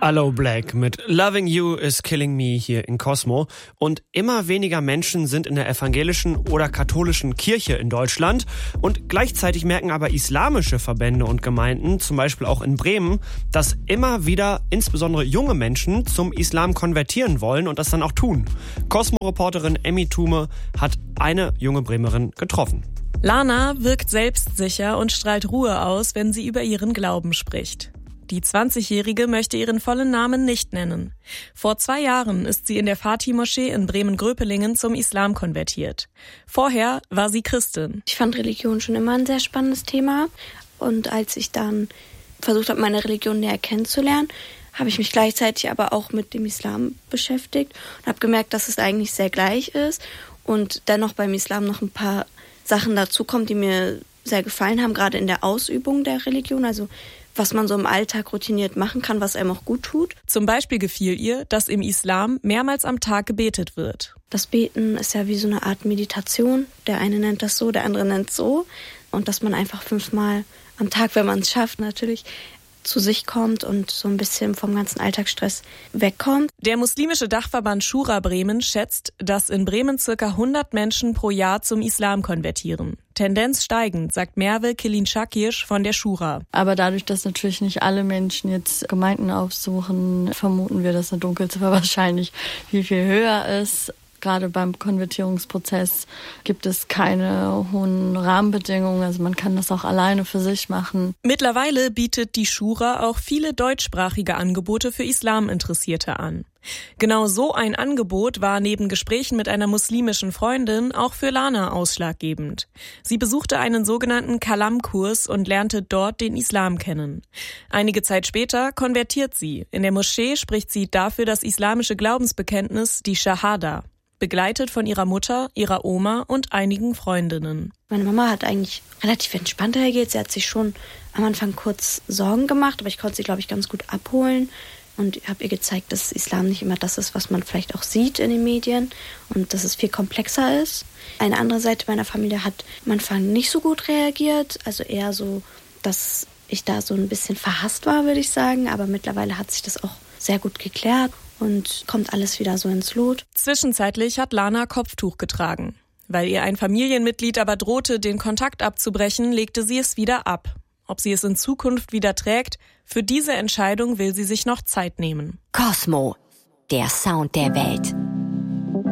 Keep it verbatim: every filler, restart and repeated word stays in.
Aloe Blacc mit Loving You is Killing Me hier in Cosmo. Und immer weniger Menschen sind in der evangelischen oder katholischen Kirche in Deutschland. Und gleichzeitig merken aber islamische Verbände und Gemeinden, zum Beispiel auch in Bremen, dass immer wieder insbesondere junge Menschen zum Islam konvertieren wollen und das dann auch tun. Cosmo-Reporterin Emmy Thume hat eine junge Bremerin getroffen. Lana wirkt selbstsicher und strahlt Ruhe aus, wenn sie über ihren Glauben spricht. Die zwanzigjährige möchte ihren vollen Namen nicht nennen. Vor zwei Jahren ist sie in der Fatih-Moschee in Bremen-Gröpelingen zum Islam konvertiert. Vorher war sie Christin. Ich fand Religion schon immer ein sehr spannendes Thema. Und als ich dann versucht habe, meine Religion näher kennenzulernen, habe ich mich gleichzeitig aber auch mit dem Islam beschäftigt und habe gemerkt, dass es eigentlich sehr gleich ist und dennoch beim Islam noch ein paar Sachen dazukommen, die mir sehr gefallen haben, gerade in der Ausübung der Religion, also was man so im Alltag routiniert machen kann, was einem auch gut tut. Zum Beispiel gefiel ihr, dass im Islam mehrmals am Tag gebetet wird. Das Beten ist ja wie so eine Art Meditation. Der eine nennt das so, der andere nennt es so. Und dass man einfach fünfmal am Tag, wenn man es schafft, natürlich zu sich kommt und so ein bisschen vom ganzen Alltagsstress wegkommt. Der muslimische Dachverband Schura Bremen schätzt, dass in Bremen circa hundert Menschen pro Jahr zum Islam konvertieren. Tendenz steigend, sagt Merve Kilin-Schakirsch von der Schura. Aber dadurch, dass natürlich nicht alle Menschen jetzt Gemeinden aufsuchen, vermuten wir, dass eine Dunkelziffer wahrscheinlich viel, viel höher ist. Gerade beim Konvertierungsprozess gibt es keine hohen Rahmenbedingungen, also man kann das auch alleine für sich machen. Mittlerweile bietet die Schura auch viele deutschsprachige Angebote für Islaminteressierte an. Genau so ein Angebot war neben Gesprächen mit einer muslimischen Freundin auch für Lana ausschlaggebend. Sie besuchte einen sogenannten Kalam-Kurs und lernte dort den Islam kennen. Einige Zeit später konvertiert sie. In der Moschee spricht sie dafür das islamische Glaubensbekenntnis, die Shahada, begleitet von ihrer Mutter, ihrer Oma und einigen Freundinnen. Meine Mama hat eigentlich relativ entspannt reagiert. Sie hat sich schon am Anfang kurz Sorgen gemacht, aber ich konnte sie, glaube ich, ganz gut abholen. Und habe ihr gezeigt, dass Islam nicht immer das ist, was man vielleicht auch sieht in den Medien und dass es viel komplexer ist. Eine andere Seite meiner Familie hat am Anfang nicht so gut reagiert, also eher so, dass ich da so ein bisschen verhasst war, würde ich sagen. Aber mittlerweile hat sich das auch sehr gut geklärt und kommt alles wieder so ins Lot. Zwischenzeitlich hat Lana Kopftuch getragen. Weil ihr ein Familienmitglied aber drohte, den Kontakt abzubrechen, legte sie es wieder ab. Ob sie es in Zukunft wieder trägt, für diese Entscheidung will sie sich noch Zeit nehmen. Cosmo, der Sound der Welt.